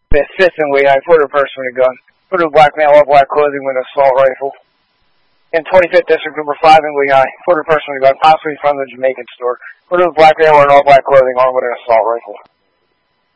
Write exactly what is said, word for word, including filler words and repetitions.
Fifth in Lehigh, photo of a person with a gun. Photo of a black male, all black clothing with an assault rifle. In twenty-fifth District, number five in Lehigh, photo of a person with a gun, possibly from the Jamaican store. Photo of a black male wearing all black clothing, armed with an assault rifle.